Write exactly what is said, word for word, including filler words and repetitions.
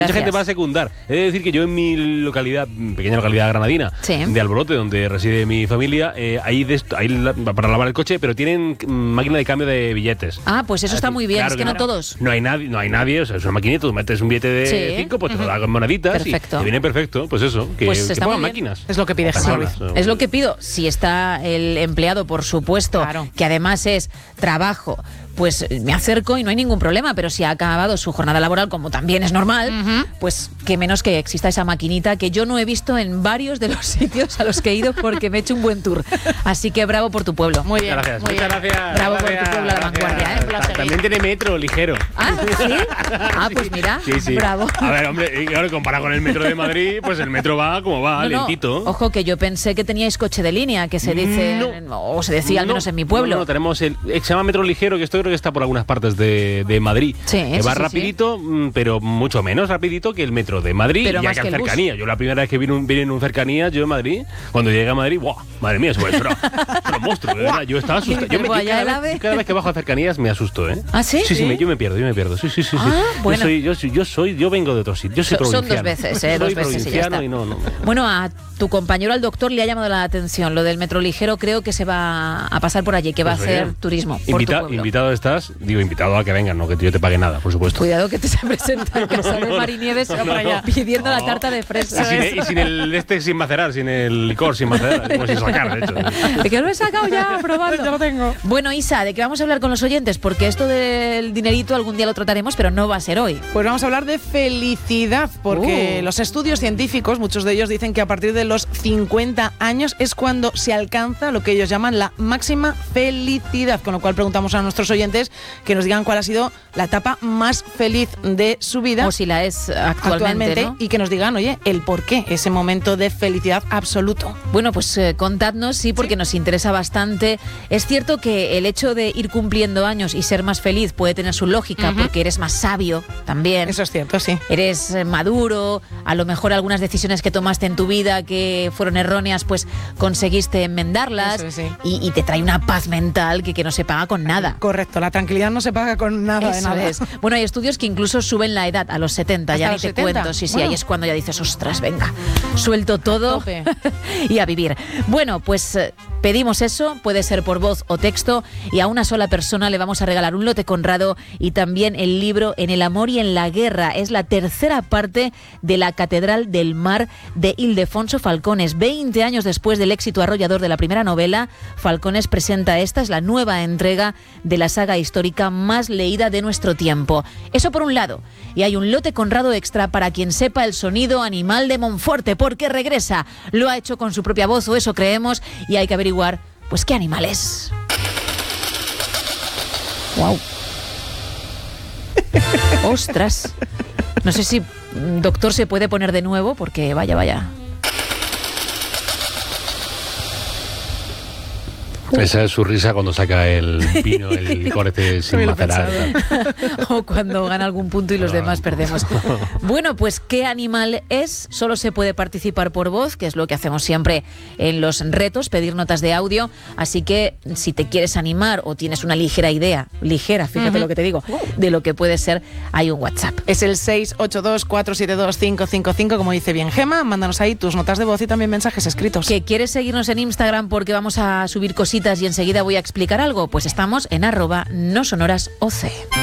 Mucha gente va a secundar. He de decir que yo en mi localidad, pequeña localidad granadina, sí. de Alborote, donde reside mi familia, eh, hay, de esto, hay la, para lavar el coche, pero tienen máquina de cambio de billetes. Ah, pues eso Así, está muy bien, claro es que, que no todos. No hay nadie, no hay nadie, o sea, es una maquinita, tú metes un billete de cinco, sí. pues te uh-huh. lo da con moneditas perfecto. y te viene perfecto, pues eso, que, pues que está pongan muy bien. máquinas. Es lo que pide Jesús Ruiz. Es lo que pido. Si está el empleado, por supuesto, claro. que además es trabajo, pues me acerco y no hay ningún problema, pero si ha acabado su jornada laboral, como también es normal, uh-huh. pues que menos que exista esa maquinita que yo no he visto en varios de los sitios a los que he ido porque me he hecho un buen tour. Así que bravo por tu pueblo. Muy bien. Gracias, muy muchas bien. gracias. Bravo gracias, por tu pueblo a la vanguardia, ¿eh? Ta- También tiene metro ligero. Ah, ¿sí? Ah, pues mira, sí, sí. bravo. A ver, hombre, y claro, comparado con el metro de Madrid, pues el metro va como va, No, no, lentito. ojo, que yo pensé que teníais coche de línea, que se dice, No. o se decía al No, menos en mi pueblo. No, no, tenemos el, se llama metro ligero, que esto creo que está por algunas partes de, de Madrid. Sí, que sí, va sí, rapidito, sí. pero mucho menos rapidito que el metro de Madrid. Pero ya más que que en el bus. cercanía. Yo la primera vez que vine, un, vine en un cercanía, yo en Madrid, cuando llegué a Madrid, ¡buah! Madre mía, eso era, era un monstruo, de verdad. Yo estaba asustado. Yo, me, yo Vaya el cada, ave. vez, cada vez que bajo a cercanías me asusto, ¿eh? ¿Ah, sí? Sí, sí, ¿Sí? me, yo me pierdo, yo me pierdo. Sí, sí, sí. sí. Ah, bueno. Yo soy, yo, soy, yo soy, yo vengo de otro sitio. Yo soy Son- son provinciano. dos veces, ¿eh? Soy Dos veces y ya provinciano está. y no, no. Bueno, a tu compañero, al doctor, le ha llamado la atención lo del metro ligero. Creo que se va a pasar por allí, que va Pues a hacer oye, turismo por Invita- tu pueblo. invitado estás, digo invitado a que vengan, no que yo te pague nada, por supuesto. Cuidado que te se presenta en casa de no, Marinieves no, no. pidiendo la No. tarta de Y fresa. sin, y sin el este sin macerar, sin el licor sin macerar, pues sin sacar, de hecho. ¿De que lo he sacado ya probando? Ya lo tengo. Bueno, Isa, ¿de qué vamos a hablar con los oyentes? Porque esto del dinerito algún día lo trataremos, pero no va a ser hoy. Pues vamos a hablar de felicidad, porque Uh. los estudios científicos, muchos de ellos dicen que a partir de los cincuenta años es cuando se alcanza lo que ellos llaman la máxima felicidad, con lo cual preguntamos a nuestros oyentes que nos digan cuál ha sido la etapa más feliz de su vida. O si la es actualmente, ¿no? Y que nos digan, oye, el por qué, ese momento de felicidad absoluto. Bueno, pues eh, contadnos, sí, porque Sí. nos interesa bastante. Es cierto que el hecho de ir cumpliendo años y ser más feliz puede tener su lógica, Ujú. porque eres más sabio también. Eso es cierto, sí. Eres eh, maduro, a lo mejor algunas decisiones que tomaste en tu vida que fueron erróneas, pues conseguiste enmendarlas. Eso es, sí. y, y te trae una paz mental que, que no se paga con nada. Correcto, la tranquilidad no se paga con nada de Eso nada. es. Bueno, hay estudios que incluso suben la edad a los setenta, ya ¿Hasta ni los te setenta? cuento. Sí, sí, Bueno. ahí es cuando ya dices, ostras, venga, suelto todo Tope. y a vivir. Bueno, pues eh, pedimos eso, puede ser por voz o texto, y a una sola persona le vamos a regalar un lote Conrado y también el libro En el amor y en la guerra. Es la tercera parte de La Catedral del Mar de Ildefonso Falcones. veinte años después del éxito arrollador de la primera novela, Falcones presenta esta, es la nueva entrega de la saga histórica más leída de nuestro tiempo. Eso por un lado. Y hay un lote Conrado extra para quien sepa el sonido animal de Monforte, porque regresa. Lo ha hecho con su propia voz, o eso creemos, y hay que averiguar, pues, qué animal es. Wow. Ostras. No sé si, mm, doctor, se puede poner de nuevo, porque vaya, vaya. Esa es su risa cuando saca el vino, el licor este sin Me lo he macerar. O cuando gana algún punto y los demás perdemos. Bueno, pues ¿qué animal es? Solo se puede participar por voz, que es lo que hacemos siempre en los retos, pedir notas de audio. Así que si te quieres animar o tienes una ligera idea, ligera, fíjate Ujú. lo que te digo, de lo que puede ser, hay un WhatsApp. Es el seis ocho dos, cuatro siete dos, cinco cinco cinco, como dice bien Gema. Mándanos ahí tus notas de voz y también mensajes escritos. ¿Que quieres seguirnos en Instagram porque vamos a subir cositas y enseguida voy a explicar algo? Pues estamos en arroba no sonoras oc.